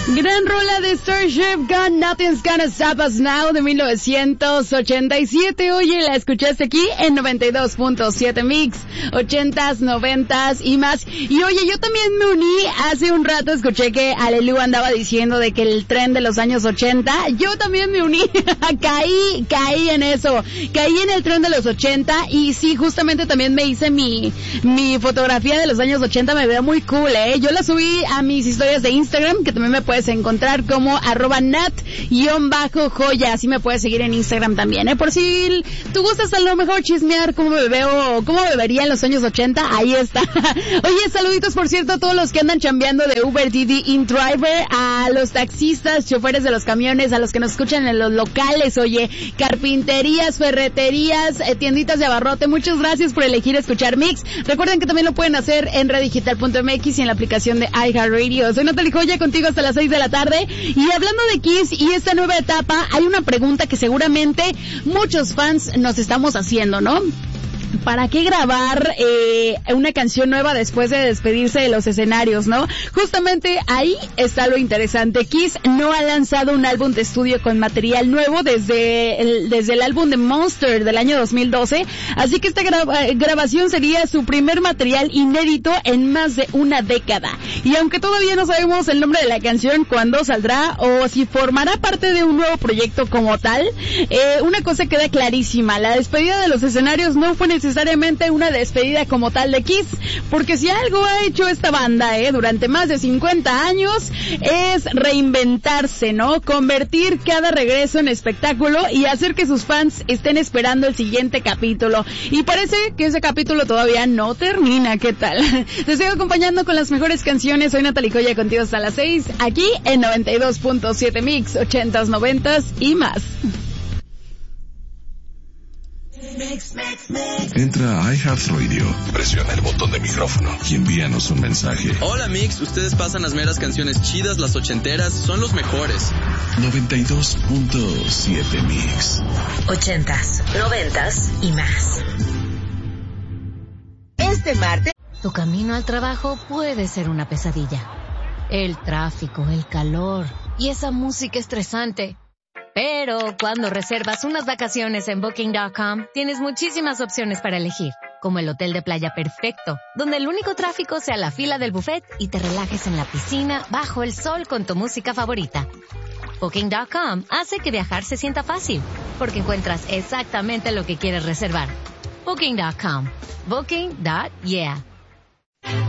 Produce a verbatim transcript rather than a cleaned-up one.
Gran rola de Starship Gun, Nothing's Gonna Stop Us Now, de mil novecientos ochenta y siete. Oye, la escuchaste aquí en noventa y dos punto siete Mix, ochentas, noventas y más. Y oye, yo también me uní hace un rato, escuché que Alelu andaba diciendo de que el tren de los años ochenta, yo también me uní, caí, caí en eso, caí en el tren de los ochenta y sí, justamente también me hice mi, mi fotografía de los años ochenta, me veo muy cool, eh. Yo la subí a mis historias de Instagram, que también me puedes encontrar como arroba nat-joya, así me puedes seguir en Instagram también, eh, por si tú gustas a lo mejor chismear cómo me veo, cómo me vería en los años ochenta, ahí está. Oye, saluditos por cierto a todos los que andan chambeando de Uber, Didi, InDriver, a los taxistas, choferes de los camiones, a los que nos escuchan en los locales, oye, carpinterías, ferreterías, eh, tienditas de abarrote, muchas gracias por elegir escuchar Mix. Recuerden que también lo pueden hacer en redigital punto m x y en la aplicación de iHeartRadio. Soy Natalie Joya, contigo hasta las seis de la tarde, y hablando de Kiss y esta nueva etapa, hay una pregunta que seguramente muchos fans nos estamos haciendo, ¿no? ¿Para qué grabar eh, una canción nueva después de despedirse de los escenarios, no? Justamente ahí está lo interesante. Kiss no ha lanzado un álbum de estudio con material nuevo desde el, desde el álbum de Monster del año dos mil doce, así que esta gra- grabación sería su primer material inédito en más de una década. Y aunque todavía no sabemos el nombre de la canción, cuándo saldrá o si formará parte de un nuevo proyecto como tal, eh, una cosa queda clarísima: la despedida de los escenarios no fue necesariamente una despedida como tal de Kiss, porque si algo ha hecho esta banda eh, durante más de cincuenta años es reinventarse, ¿no? Convertir cada regreso en espectáculo y hacer que sus fans estén esperando el siguiente capítulo. Y parece que ese capítulo todavía no termina. ¿Qué tal? Te sigo acompañando con las mejores canciones. Soy Natalie Joya, contigo hasta las seis, aquí en noventa y dos punto siete Mix, ochentas, noventas y más. Entra a iHeartRadio, presiona el botón de micrófono y envíanos un mensaje. Hola Mix, ustedes pasan las meras canciones chidas, las ochenteras, son los mejores. noventa y dos punto siete Mix. Ochentas, noventas y más. Este martes, tu camino al trabajo puede ser una pesadilla. El tráfico, el calor y esa música estresante. Pero cuando reservas unas vacaciones en Booking punto com, tienes muchísimas opciones para elegir, como el hotel de playa perfecto, donde el único tráfico sea la fila del buffet y te relajes en la piscina bajo el sol con tu música favorita. Booking punto com hace que viajar se sienta fácil, porque encuentras exactamente lo que quieres reservar. Booking punto com. Booking. Yeah.